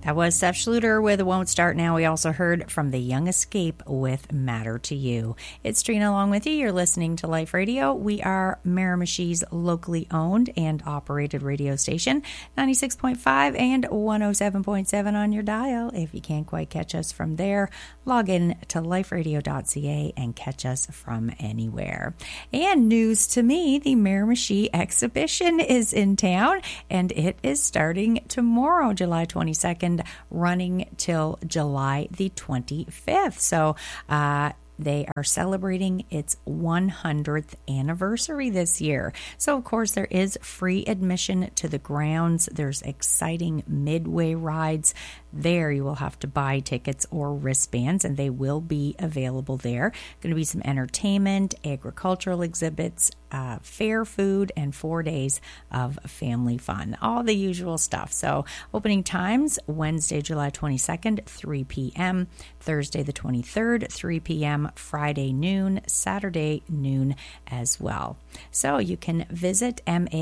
That was Seth Schluter with Won't Start Now. We also heard from The Young Escape with Matter to You. It's Trina along with you. You're listening to Life Radio. We are Miramichi's locally owned and operated radio station, 96.5 and 107.7 on your dial. If you can't quite catch us from there, log in to liferadio.ca and catch us from anywhere. And news to me, the Miramichi exhibition is in town, and it is starting tomorrow, July 22nd. Running till July the 25th. So they are celebrating its 100th anniversary this year. So, of course, there is free admission to the grounds. There's exciting midway rides. There you will have to buy tickets or wristbands, and they will be available there. Going to be some entertainment, agricultural exhibits, fair food, and 4 days of family fun. All the usual stuff. So opening times, Wednesday, July 22nd, 3 p.m., Thursday the 23rd, 3 p.m., Friday noon, Saturday noon as well. So you can visit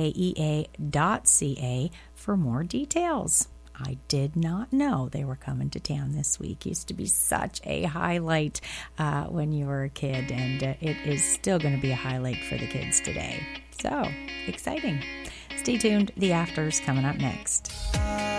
maea.ca for more details. I did not know they were coming to town this week. Used to be such a highlight when you were a kid, and it is still going to be a highlight for the kids today. So, exciting. Stay tuned. The After's coming up next.